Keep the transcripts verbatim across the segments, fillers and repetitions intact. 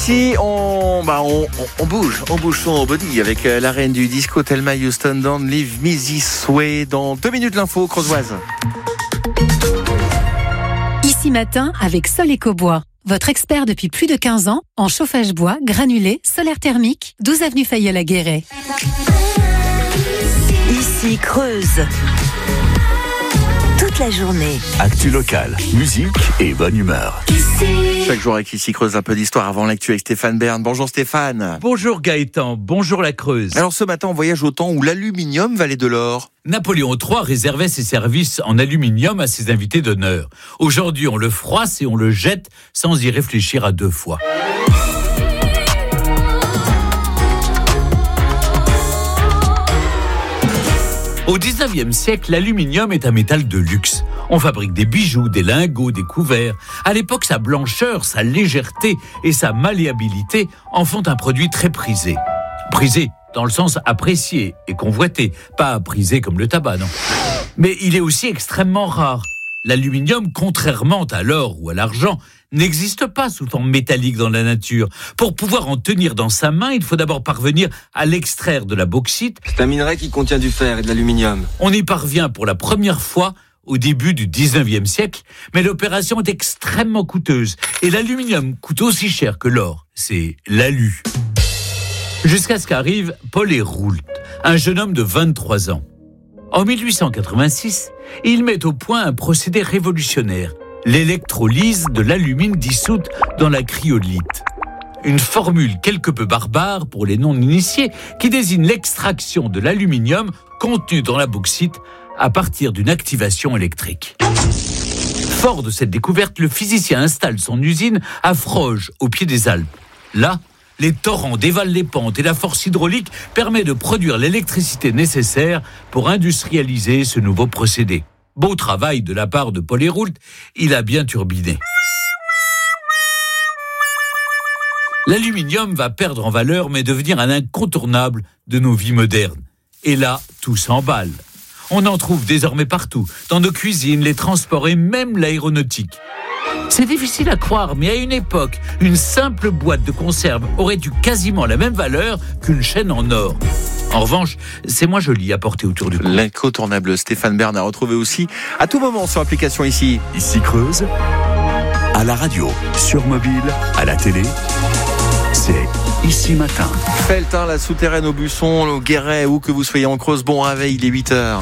Ici, on, bah on, on, on bouge, on bouge son body avec la reine du disco Thelma Houston dans Leave Me This Way. Dans deux minutes l'info creusoise. Ici matin avec Sol Ecobois. Votre expert depuis plus de quinze ans en chauffage bois, granulé, solaire thermique, douze avenue Fayolle à Guéret. Ici Creuse. Toute la journée. Actu locale, musique et bonne humeur. Chaque jour avec Ici Creuse, un peu d'histoire avant l'actu avec Stéphane Bern. Bonjour Stéphane. Bonjour Gaëtan, bonjour la Creuse. Alors ce matin, on voyage au temps où l'aluminium valait de l'or. Napoléon trois réservait ses services en aluminium à ses invités d'honneur. Aujourd'hui, on le froisse et on le jette sans y réfléchir à deux fois. Au dix-neuvième siècle, l'aluminium est un métal de luxe. On fabrique des bijoux, des lingots, des couverts. À l'époque, sa blancheur, sa légèreté et sa malléabilité en font un produit très prisé. Prisé dans le sens apprécié et convoité, pas prisé comme le tabac, non. Mais il est aussi extrêmement rare. L'aluminium, contrairement à l'or ou à l'argent, n'existe pas sous forme métallique dans la nature. Pour pouvoir en tenir dans sa main, il faut d'abord parvenir à l'extraire de la bauxite. C'est un minerai qui contient du fer et de l'aluminium. On y parvient pour la première fois au début du dix-neuvième siècle, mais l'opération est extrêmement coûteuse. Et l'aluminium coûte aussi cher que l'or. C'est l'alu. Jusqu'à ce qu'arrive Paul Héroult, un jeune homme de vingt-trois ans. En mille huit cent quatre-vingt-six, il met au point un procédé révolutionnaire, l'électrolyse de l'alumine dissoute dans la cryolite. Une formule quelque peu barbare pour les non-initiés qui désigne l'extraction de l'aluminium contenu dans la bauxite à partir d'une activation électrique. Fort de cette découverte, le physicien installe son usine à Froges, au pied des Alpes. Là, les torrents dévalent les pentes et la force hydraulique permet de produire l'électricité nécessaire pour industrialiser ce nouveau procédé. Beau travail de la part de Paul Héroult, il a bien turbiné. L'aluminium va perdre en valeur mais devenir un incontournable de nos vies modernes. Et là, tout s'emballe. On en trouve désormais partout, dans nos cuisines, les transports et même l'aéronautique. C'est difficile à croire, mais à une époque, une simple boîte de conserve aurait eu quasiment la même valeur qu'une chaîne en or. En revanche, c'est moins joli à porter autour du cou. L'incontournable Stéphane Bern à retrouver aussi à tout moment sur l'application Ici. Ici Creuse, à la radio, sur mobile, à la télé, c'est Ici Matin. Feltin, la souterraine au Busson, au Guéret, où que vous soyez en Creuse, bon réveil, il est huit heures.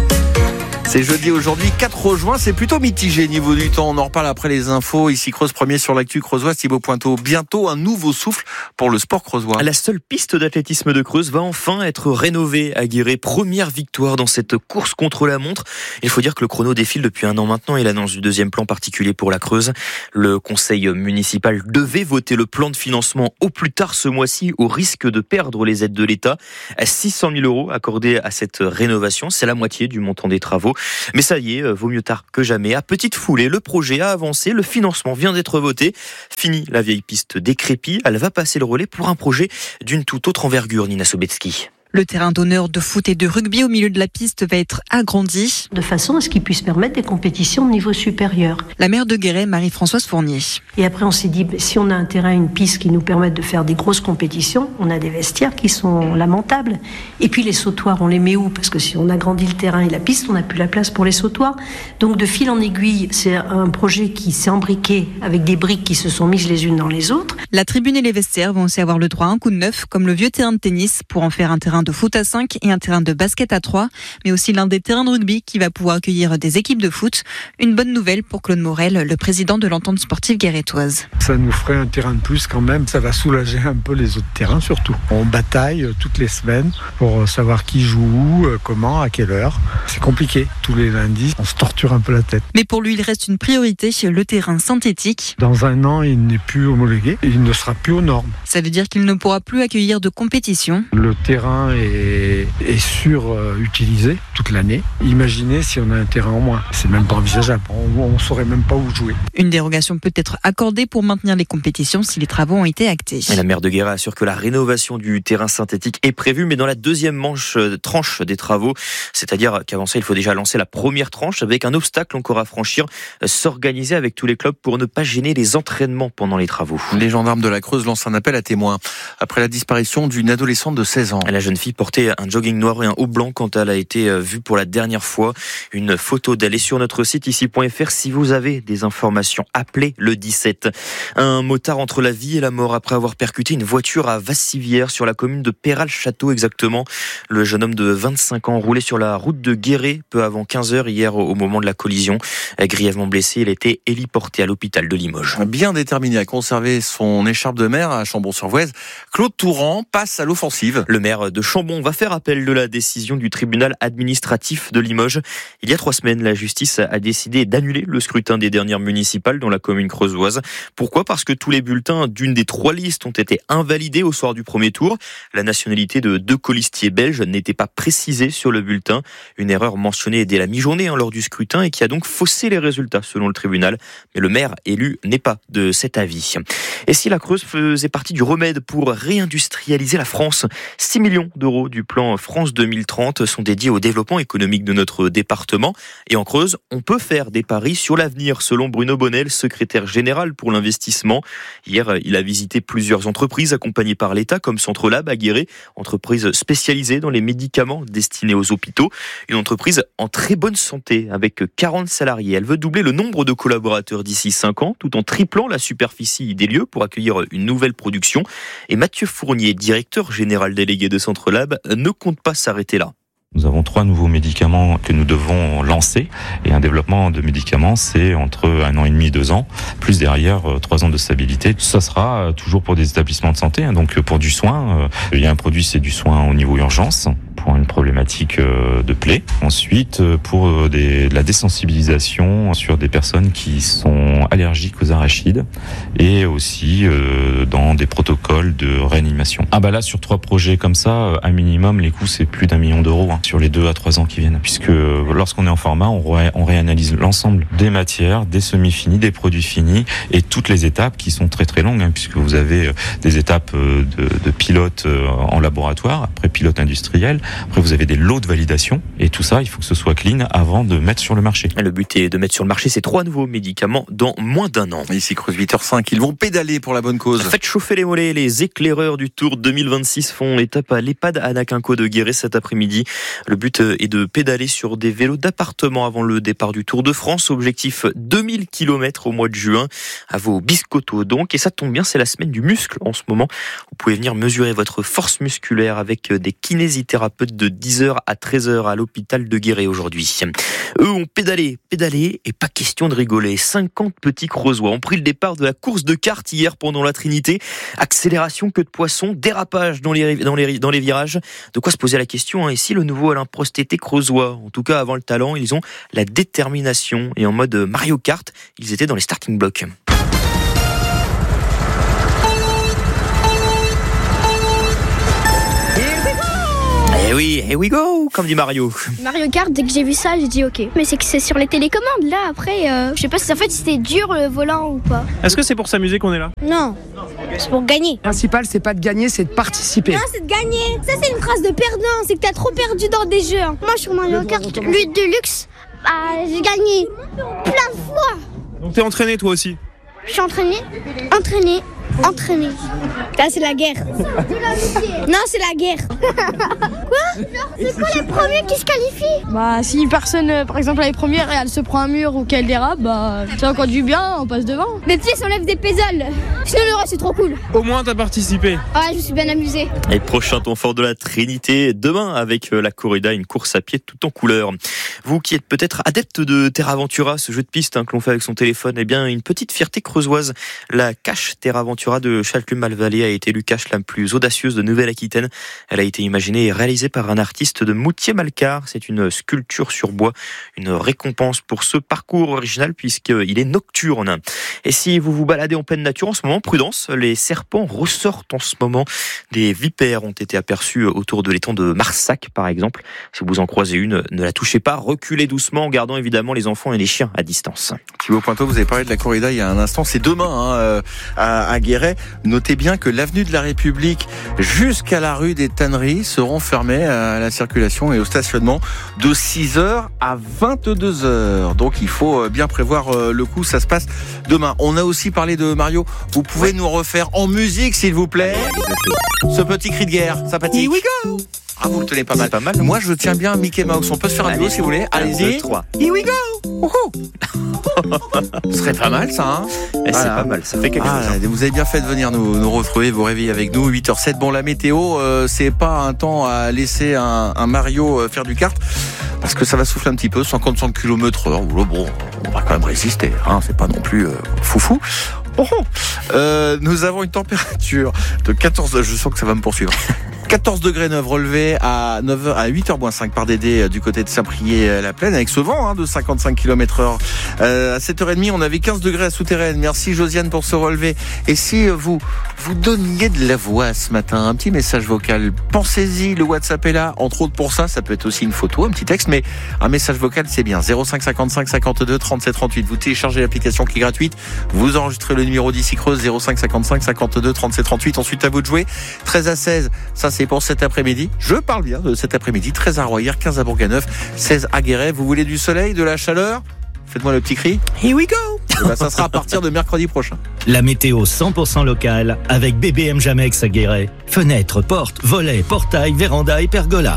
C'est jeudi aujourd'hui, quatre juin, c'est plutôt mitigé niveau du temps. On en reparle après les infos. Ici Creuse premier sur l'actu creusoise, Thibaut Pointeau. Bientôt un nouveau souffle pour le sport creusois. La seule piste d'athlétisme de Creuse va enfin être rénovée à Guéret. Première victoire dans cette course contre la montre. Il faut dire que le chrono défile depuis un an maintenant et l'annonce du deuxième plan particulier pour la Creuse. Le conseil municipal devait voter le plan de financement au plus tard ce mois-ci au risque de perdre les aides de l'État. six cent mille euros accordés à cette rénovation. C'est la moitié du montant des travaux. Mais ça y est, vaut mieux tard que jamais. À petite foulée, le projet a avancé, le financement vient d'être voté. Fini la vieille piste décrépite, elle va passer le relais pour un projet d'une toute autre envergure, Nina Sobetsky. Le terrain d'honneur de foot et de rugby au milieu de la piste va être agrandi, de façon à ce qu'il puisse permettre des compétitions de niveau supérieur. La maire de Guéret, Marie-Françoise Fournier. Et après, on s'est dit, si on a un terrain, une piste qui nous permettent de faire des grosses compétitions, on a des vestiaires qui sont lamentables. Et puis les sautoirs, on les met où ? Parce que si on agrandit le terrain et la piste, on n'a plus la place pour les sautoirs. Donc de fil en aiguille, c'est un projet qui s'est embriqué avec des briques qui se sont mises les unes dans les autres. La tribune et les vestiaires vont aussi avoir le droit à un coup de neuf, comme le vieux terrain de tennis, pour en faire un terrain de foot à cinq et un terrain de basket à trois, mais aussi l'un des terrains de rugby qui va pouvoir accueillir des équipes de foot. Une bonne nouvelle pour Claude Morel, le président de l'entente sportive guérétoise. Ça nous ferait un terrain de plus quand même, ça va soulager un peu les autres terrains surtout. On bataille toutes les semaines pour savoir qui joue où, comment, à quelle heure. C'est compliqué, tous les lundis, on se torture un peu la tête. Mais pour lui, il reste une priorité, le terrain synthétique. Dans un an, il n'est plus homologué, il ne sera plus aux normes. Ça veut dire qu'il ne pourra plus accueillir de compétition. Le terrain terrain est, est surutilisé toute l'année. Imaginez si on a un terrain en moins. C'est même pas envisageable. On ne saurait même pas où jouer. Une dérogation peut être accordée pour maintenir les compétitions si les travaux ont été actés. Et la maire de Guéret assure que la rénovation du terrain synthétique est prévue, mais dans la deuxième manche, euh, tranche des travaux. C'est-à-dire qu'avant ça, il faut déjà lancer la première tranche avec un obstacle encore à franchir, euh, s'organiser avec tous les clubs pour ne pas gêner les entraînements pendant les travaux. Les gendarmes de la Creuse lancent un appel à témoins après la disparition d'une adolescente de seize ans. La jeune fille portait un jogging noir et un haut blanc quand elle a été vue pour la dernière fois. Une photo d'elle est sur notre site ici point f r. Si vous avez des informations, appelez le dix-sept. Un motard entre la vie et la mort après avoir percuté une voiture à Vassivière sur la commune de Péral-Château exactement. Le jeune homme de vingt-cinq ans roulait sur la route de Guéret peu avant quinze heures hier au moment de la collision. Grièvement blessé, il était héliporté à l'hôpital de Limoges. Bien déterminé à conserver son écharpe de mer à Chambon-sur-Voueize, Claude Touran passe à l'offensive. Le maire de Chambon va faire appel de la décision du tribunal administratif de Limoges. Il y a trois semaines, la justice a décidé d'annuler le scrutin des dernières municipales dans la commune creusoise. Pourquoi ? Parce que tous les bulletins d'une des trois listes ont été invalidés au soir du premier tour. La nationalité de deux colistiers belges n'était pas précisée sur le bulletin. Une erreur mentionnée dès la mi-journée hein, lors du scrutin et qui a donc faussé les résultats selon le tribunal. Mais le maire élu n'est pas de cet avis. Et si la Creuse faisait partie du remède pour réindustrialiser la France, six millions d'euros du plan France deux mille trente sont dédiés au développement économique de notre département. Et en Creuse, on peut faire des paris sur l'avenir, selon Bruno Bonnel, secrétaire général pour l'investissement. Hier, il a visité plusieurs entreprises accompagnées par l'État, comme Centrelab à Guéret, entreprise spécialisée dans les médicaments destinés aux hôpitaux. Une entreprise en très bonne santé, avec quarante salariés. Elle veut doubler le nombre de collaborateurs d'ici cinq ans, tout en triplant la superficie des lieux pour accueillir une nouvelle production. Et Mathieu Fournier, directeur général délégué de Centrelab, ne compte pas s'arrêter là. Nous avons trois nouveaux médicaments que nous devons lancer. Et un développement de médicaments, c'est entre un an et demi et deux ans, plus derrière trois ans de stabilité. Ça sera toujours pour des établissements de santé. Donc pour du soin, il y a un produit, c'est du soin au niveau urgence, pour une problématique de plaie. Ensuite, pour des, de la désensibilisation sur des personnes qui sont allergiques aux arachides et aussi euh, dans des protocoles de réanimation. Ah bah là, sur trois projets comme ça, un minimum, les coûts, c'est plus d'un million d'euros hein, sur les deux à trois ans qui viennent. Puisque lorsqu'on est en format, on, ré, on réanalyse l'ensemble des matières, des semi-finis, des produits finis et toutes les étapes qui sont très très longues hein, puisque vous avez des étapes de, de pilote en laboratoire, après pilote industriel. Après, vous avez des lots de validation et tout ça, il faut que ce soit clean avant de mettre sur le marché. Le but est de mettre sur le marché ces trois nouveaux médicaments dans moins d'un an. Ici, Creuse huit heures cinq, ils vont pédaler pour la bonne cause. Faites chauffer les mollets, les éclaireurs du Tour deux mille vingt-six font étape à l'EHPAD Anaquinco de Guéret cet après-midi. Le but est de pédaler sur des vélos d'appartement avant le départ du Tour de France. Objectif deux mille kilomètres au mois de juin. À vos biscottos donc. Et ça tombe bien, c'est la semaine du muscle en ce moment. Vous pouvez venir mesurer votre force musculaire avec des kinésithérapeutes de dix heures à treize heures à l'hôpital de Guéret aujourd'hui. Eux ont pédalé, pédalé et pas question de rigoler. cinquante petits Creusois ont pris le départ de la course de cartes hier pendant la Trinité. Accélération, queue de poisson, dérapage dans les, dans les, dans les virages. De quoi se poser la question, hein. Et si le nouveau Alain Prost était Creusois? En tout cas, avant le talent, ils ont la détermination. Et en mode Mario Kart, ils étaient dans les starting blocks. Eh oui, here we go, comme dit Mario. Mario Kart, dès que j'ai vu ça, j'ai dit ok. Mais c'est que c'est sur les télécommandes, là, après, euh, je sais pas si en fait c'était dur le volant ou pas. Est-ce que c'est pour s'amuser qu'on est là? Non, c'est pour gagner. Le principal, c'est pas de gagner, c'est de participer. Non, c'est de gagner. Ça, c'est une phrase de perdant, c'est que t'as trop perdu dans des jeux. Moi, sur Mario Kart, lutte de luxe, bah, j'ai gagné plein de fois. Donc t'es entraîné toi aussi? Je suis entraîné, entraîné, entraîné. Là, c'est la guerre. Non, c'est la guerre. Quoi? C'est quoi les premiers qui se qualifient? Bah, si une personne, euh, par exemple, elle est première et elle se prend un mur ou qu'elle dérape, bah, ça encore du bien, on passe devant. Les petits s'enlèvent des pédales. Sinon, le reste, c'est trop cool. Au moins, t'as participé. Ouais, je me suis bien amusé. Et prochain temps fort de la Trinité, demain, avec la corrida, une course à pied tout en couleur. Vous qui êtes peut-être adepte de Terra Ventura, ce jeu de piste hein, que l'on fait avec son téléphone, eh bien, une petite fierté creusoise, la Cache Terra Ventura. Natura de Châtelet-Malvallée a été élue cache la plus audacieuse de Nouvelle-Aquitaine. Elle a été imaginée et réalisée par un artiste de Moutier-Malcar. C'est une sculpture sur bois, une récompense pour ce parcours original puisqu'il est nocturne. Et si vous vous baladez en pleine nature en ce moment, prudence, les serpents ressortent en ce moment. Des vipères ont été aperçues autour de l'étang de Marsac par exemple. Si vous en croisez une, ne la touchez pas, reculez doucement en gardant évidemment les enfants et les chiens à distance. Thibaut Pointeau, vous avez parlé de la corrida il y a un instant, c'est demain hein, à, à Guéret. Notez bien que l'avenue de la République jusqu'à la rue des Tanneries seront fermées à la circulation et au stationnement de six heures à vingt-deux heures. Donc il faut bien prévoir le coup, ça se passe demain. On a aussi parlé de Mario, vous pouvez ouais. nous refaire en musique s'il vous plaît ce petit cri de guerre sympathique. Here we go. Ah, vous le tenez pas mal. Pas mal. Moi, je tiens bien Mickey Mouse. On peut se faire un duo si vous voulez. Allez-y. trois. Here we go. Ce serait pas mal, ça. Hein voilà. C'est pas mal. Ça fait quelque ah, chose. Vous avez bien fait de venir nous, nous retrouver, vous réveiller avec nous. huit heures sept. Bon, la météo, euh, c'est pas un temps à laisser un, un Mario faire du kart. Parce que ça va souffler un petit peu, cinquante kilomètres heure. Bon, on va quand même résister. Hein, c'est pas non plus euh, foufou. Oh, euh, nous avons une température de quatorze. Je sens que ça va me poursuivre. quatorze degrés neuf relevés à neuf heures, à huit heures moins cinq par Dédé du côté de Saint-Priest-la-Plaine avec ce vent hein, de cinquante-cinq kilomètres heure. Euh, à sept heures trente, on avait quinze degrés à Souterraine. Merci Josiane pour ce relevé. Et si vous vous donniez de la voix ce matin, un petit message vocal, pensez-y, le WhatsApp est là, entre autres pour ça, ça peut être aussi une photo, un petit texte, mais un message vocal c'est bien. zéro cinq cinquante-cinq cinquante-deux trente-sept trente-huit. Vous téléchargez l'application qui est gratuite, vous enregistrez le numéro d'ici Creuse zéro cinq cinquante-cinq cinquante-deux trente-sept trente-huit. Ensuite à vous de jouer. treize à seize, ça c'est pour cet après-midi. Je parle bien de cet après-midi. treize à Royer, quinze à Bourganeuf, seize à Guéret. Vous voulez du soleil, de la chaleur? Faites-moi le petit cri. Here we go. Et ben, ça sera à partir de mercredi prochain. La météo cent pour cent locale avec B B M Jamex à Guéret. Fenêtres, portes, volets, portails, vérandas et pergolas.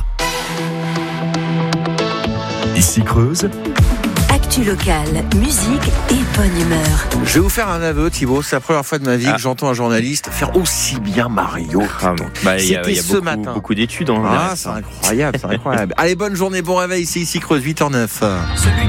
Ici Creuse. Actu locale, musique et bonne humeur. Je vais vous faire un aveu, Thibaut. C'est la première fois de ma vie ah. que j'entends un journaliste faire aussi bien Mario. Ah bon. Bah, il y a, y a ce beaucoup, matin. beaucoup d'études. Hein, ah, c'est incroyable, c'est incroyable. Allez, bonne journée, bon réveil. C'est ici Creuse, huit heures neuf. Celui